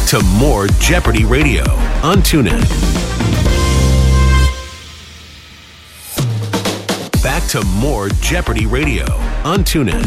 to more Jeopardy Radio on TuneIn. Back to more Jeopardy Radio on TuneIn.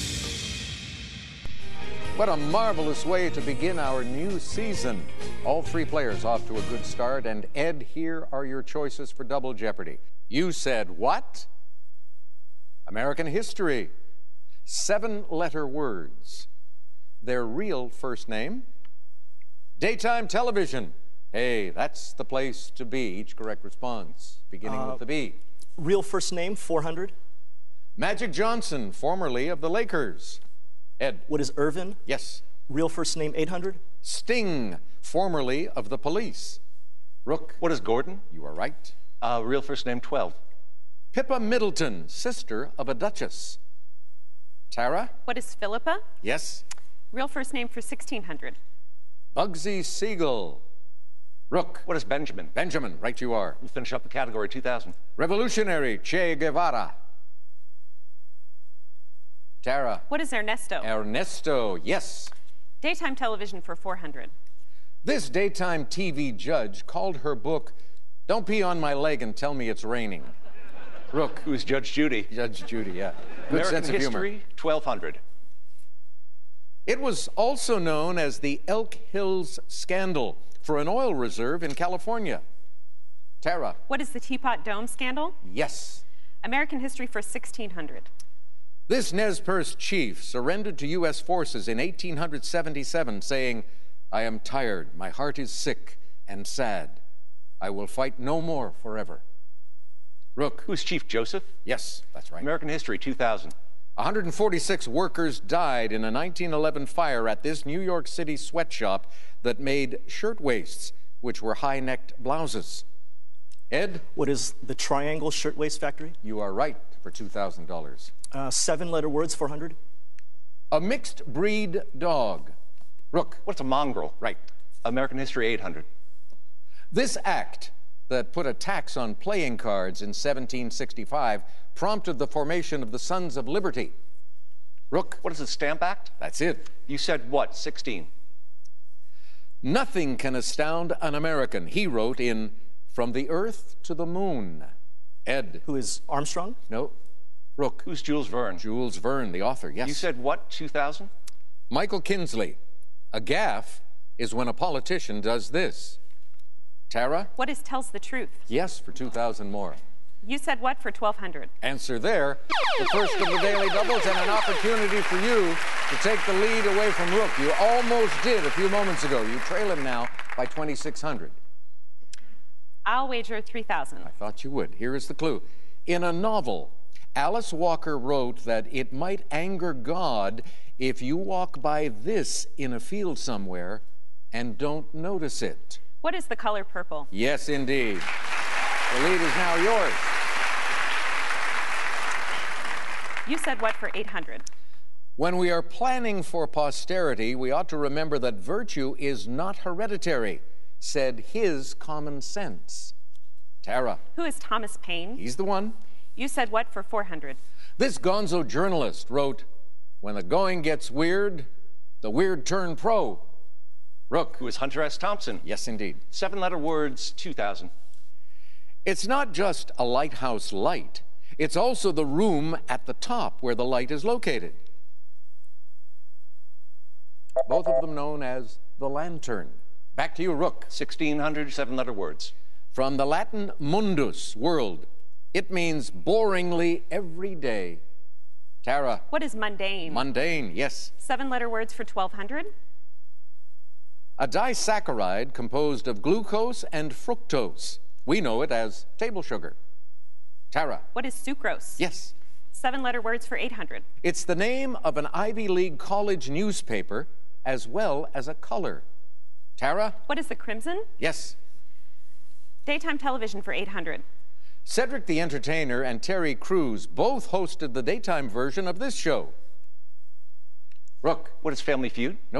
What a marvelous way to begin our new season. All three players off to a good start. And Ed, here are your choices for Double Jeopardy. You said what? American history. 7-letter words. Their real first name. Daytime television. Hey, that's the place to be. Each correct response, beginning with the B. Real first name, 400. Magic Johnson, formerly of the Lakers. Ed. What is Irvin? Yes. Real first name, 800. Sting, formerly of the Police. Rook. What is Gordon? You are right. Real first name, 12. Pippa Middleton, sister of a duchess. Tara? What is Philippa? Yes. Real first name for 1600. Bugsy Siegel. Rook. What is Benjamin? Benjamin, right you are. We'll finish up the category, 2000. Revolutionary, Che Guevara. Tara. What is Ernesto? Ernesto, yes. Daytime television for 400. This daytime TV judge called her book, Don't Pee on My Leg and Tell Me It's Raining. Rook. Who is Judge Judy? Judge Judy, yeah. Good American sense of history, humor. 1200. It was also known as the Elk Hills Scandal for an oil reserve in California. Tara. What is the Teapot Dome scandal? Yes. American history for 1600. This Nez Perce chief surrendered to U.S. forces in 1877, saying, I am tired, my heart is sick and sad. I will fight no more forever. Rook. Who's Chief Joseph? Yes, that's right. American history, 2000. 146 workers died in a 1911 fire at this New York City sweatshop that made shirtwaists, which were high-necked blouses. Ed? What is the Triangle Shirtwaist Factory? You are right for $2,000. 7-letter words, 400. A mixed breed dog. Rook. What's a mongrel? Right. American history, 800. This act that put a tax on playing cards in 1765 prompted the formation of the Sons of Liberty. Rook. What is the Stamp Act? That's it. You said what, 16? Nothing can astound an American, he wrote in From the Earth to the Moon. Ed. Who is Armstrong? No. Rook. Who's Jules Verne? Jules Verne, the author, yes. You said what, 2000? Michael Kinsley. A gaffe is when a politician does this. Tara? What is Tells the Truth? Yes, for 2,000 more. You said what for 1200? Answer there. The first of the daily doubles and an opportunity for you to take the lead away from Rook. You almost did a few moments ago. You trail him now by 2,600. I'll wager 3000. I thought you would. Here is the clue. In a novel, Alice Walker wrote that it might anger God if you walk by this in a field somewhere and don't notice it. What is the color purple? Yes, indeed. The lead is now yours. You said what for 800? When we are planning for posterity, we ought to remember that virtue is not hereditary, said his common sense. Tara. Who is Thomas Paine? He's the one. You said what for 400? This gonzo journalist wrote, when the going gets weird, the weird turn pro. Rook. Who is Hunter S. Thompson? Yes, indeed. 7-letter words, 2000. It's not just a lighthouse light. It's also the room at the top where the light is located. Both of them known as the lantern. Back to you, Rook. 1600, 7-letter words. From the Latin mundus, world, it means boringly every day. Tara. What is mundane? Mundane, yes. 7-letter words for 1200? A disaccharide composed of glucose and fructose. We know it as table sugar. Tara. What is sucrose? Yes. 7-letter words for 800. It's the name of an Ivy League college newspaper as well as a color. Tara. What is the crimson? Yes. Daytime television for 800. Cedric the Entertainer and Terry Crews both hosted the daytime version of this show. Rook. What is Family Feud? No.